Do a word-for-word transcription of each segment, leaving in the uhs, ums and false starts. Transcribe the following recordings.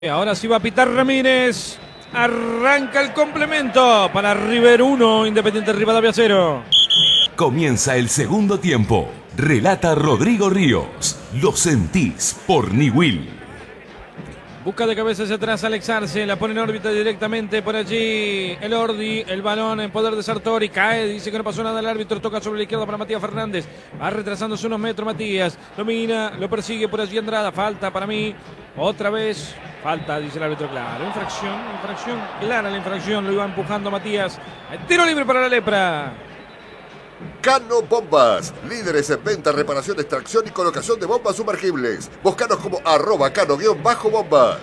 Ahora sí va a pitar Ramírez. Arranca el complemento para River uno, Independiente Rivadavia cero. Comienza el segundo tiempo. Relata Rodrigo Ríos. Lo sentís por Niwil. Busca de cabeza hacia atrás Alex Arce, la pone en órbita directamente por allí. El Ordi, el balón en poder de Sartori, cae, dice que no pasó nada el árbitro, toca sobre la izquierda para Matías Fernández. Va retrasándose unos metros Matías, domina, lo persigue por allí Andrada, falta para mí, otra vez, falta, dice el árbitro, claro, infracción, infracción, clara la infracción, lo iba empujando Matías. Tiro libre para la Lepra. Cano Bombas, líderes en venta, reparación, extracción y colocación de bombas sumergibles. Búscanos como arroba cano-bombas.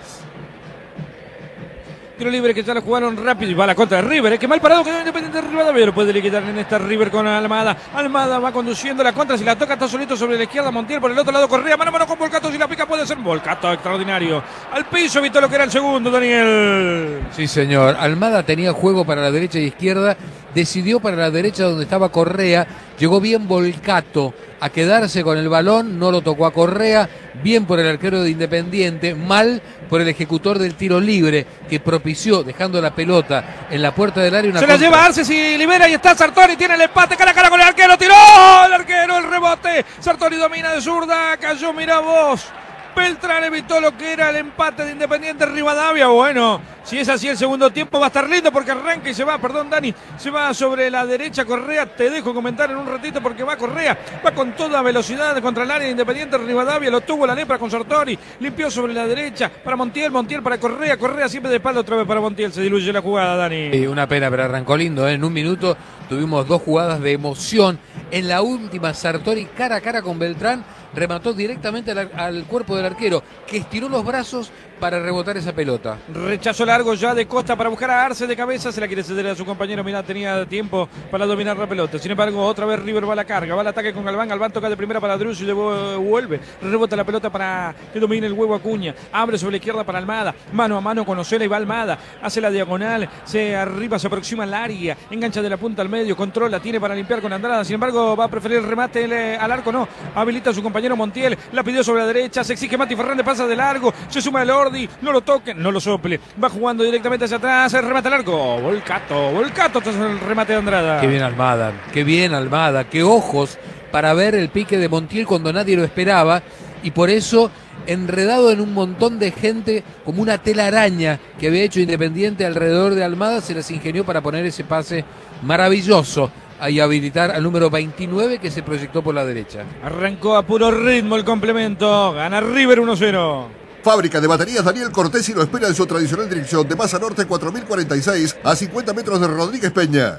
Tiro libre que ya lo jugaron rápido y va a la contra de River. ¿eh? Qué mal parado quedó Independiente Rivadavia. Lo puede liquidar en esta River con Almada. Almada va conduciendo la contra. Si la toca está solito sobre la izquierda. Montiel por el otro lado. Correa mano a mano con Volcato. Si la pica puede ser Volcato extraordinario. Al piso evitó lo que era el segundo, Daniel. Sí, señor. Almada tenía juego para la derecha y izquierda. Decidió para la derecha donde estaba Correa. Llegó bien Volcato a quedarse con el balón. No lo tocó a Correa. Bien por el arquero de Independiente. Mal por el ejecutor del tiro libre que propició dejando la pelota en la puerta del área. Una Se contra. la lleva Arce, si libera y está Sartori. Tiene el empate cara a cara con el arquero. Tiró el arquero, el rebote. Sartori domina de zurda. Cayó, mira vos. Beltrán evitó lo que era el empate de Independiente Rivadavia. Bueno, si es así el segundo tiempo va a estar lindo porque arranca y se va, perdón Dani, se va sobre la derecha Correa. Te dejo comentar en un ratito porque va Correa, va con toda velocidad contra el área de Independiente Rivadavia. Lo tuvo la Lepra con Sartori, limpió sobre la derecha para Montiel, Montiel para Correa, Correa siempre de espalda otra vez para Montiel. Se diluye la jugada, Dani. Sí, una pena, pero arrancó lindo, ¿eh? En un minuto tuvimos dos jugadas de emoción. En la última, Sartori cara a cara con Beltrán remató directamente al, al cuerpo del arquero, que estiró los brazos para rebotar esa pelota. Rechazo largo ya de Costa para buscar a Arce de cabeza, se la quiere ceder a su compañero, mirá, tenía tiempo para dominar la pelota. Sin embargo, otra vez River va a la carga, va al ataque con Galván, Galván toca de primera para Drus y devuelve, rebota la pelota para que domine el huevo Acuña, abre sobre la izquierda para Almada, mano a mano con Ocela y va Almada, hace la diagonal, se arriba, se aproxima al área, engancha de la punta al medio, controla, tiene para limpiar con Andrada, sin embargo va a preferir el remate el, al arco, no, habilita a su compañero Montiel, la pidió sobre la derecha, se exige Mati Fernández, pasa de largo, se suma el Ordi, no lo toquen, no lo sople, va jugando directamente hacia atrás, el remate al arco, Volcato, Volcato tras el remate de Andrada. Qué bien Almada, qué bien Almada, qué ojos para ver el pique de Montiel cuando nadie lo esperaba y por eso enredado en un montón de gente como una telaraña que había hecho Independiente alrededor de Almada, se las ingenió para poner ese pase maravilloso y habilitar al número veintinueve que se proyectó por la derecha. Arrancó a puro ritmo el complemento, gana River uno cero. Fábrica de baterías Daniel Cortés y lo espera en su tradicional dirección de Maza Norte cuatro mil cuarenta y seis a cincuenta metros de Rodríguez Peña.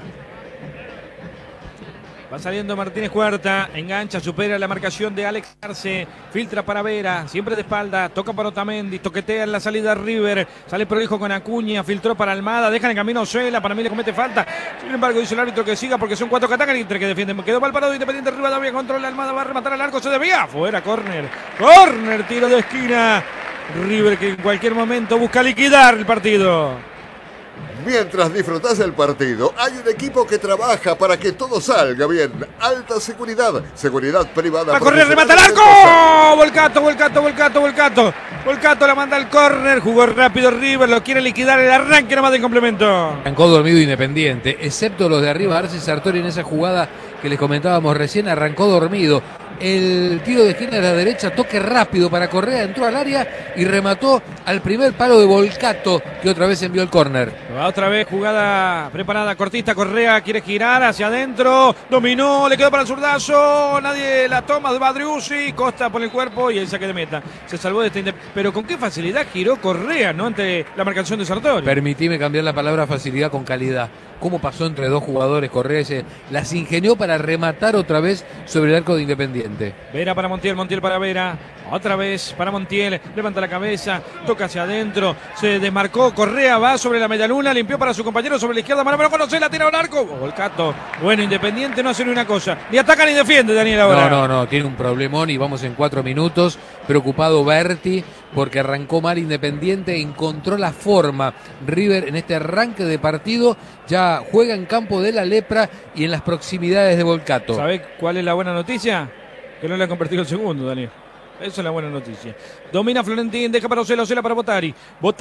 Va saliendo Martínez Cuarta, engancha, supera la marcación de Alex Arce, filtra para Vera, siempre de espalda, toca para Otamendi, toquetea en la salida River, sale prolijo con Acuña, filtró para Almada, dejan en camino a Ocela, para mí le comete falta, sin embargo dice el árbitro que siga porque son cuatro que atacan y entre que defienden, quedó mal parado Independiente Rivadavia, controla Almada, va a rematar al arco, se desvía, fuera, córner, córner, tiro de esquina, River que en cualquier momento busca liquidar el partido. Mientras disfrutás del partido, hay un equipo que trabaja para que todo salga bien. Alta seguridad, seguridad privada. Va a correr, remata al arco. Volcato, Volcato, Volcato, Volcato. Volcato la manda al córner, jugó rápido River, lo quiere liquidar el arranque nomás de complemento. Arrancó dormido Independiente, excepto los de arriba, Arce y Sartori en esa jugada que les comentábamos recién, arrancó dormido. El tiro de esquina de la derecha, toque rápido para Correa, entró al área y remató al primer palo de Volcato, que otra vez envió el córner. Va otra vez jugada preparada, cortista, Correa quiere girar hacia adentro, dominó, le quedó para el zurdazo, nadie la toma de Badriusi, Costa por el cuerpo y el saque de meta. Se salvó de este Indep- pero con qué facilidad giró Correa, ¿no? Ante la marcación de Sartori. Permitime cambiar la palabra facilidad con calidad. Cómo pasó entre dos jugadores, Correa se las ingenió para rematar otra vez sobre el arco de Independiente. Vera para Montiel, Montiel para Vera. Otra vez para Montiel, levanta la cabeza, toca hacia adentro, se desmarcó, Correa va sobre la medialuna, limpió para su compañero sobre la izquierda, mano, mano, conoce, la tira al arco, Volcato. Bueno, Independiente no hace ni una cosa, ni ataca ni defiende, Daniel, ahora. No, no, no, tiene un problemón y vamos en cuatro minutos, preocupado Berti, porque arrancó mal Independiente, encontró la forma, River en este arranque de partido, ya juega en campo de la Lepra y en las proximidades de Volcato. ¿Sabés cuál es la buena noticia? Que no le han convertido el segundo, Daniel. Esa es la buena noticia. Domina Florentín, deja para Ocela, Ocela para Botari.